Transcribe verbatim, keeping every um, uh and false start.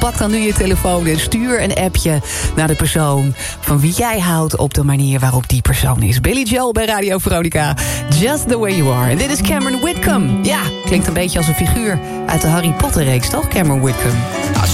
Pak dan nu je telefoon en stuur een appje naar de persoon van wie jij houdt op de manier waarop die persoon is. Billy Joel bij Radio Veronica. Just the way you are. En dit is Cameron Whitcomb. Ja, klinkt een beetje als een figuur uit de Harry Potter reeks, toch? Cameron Whitcomb.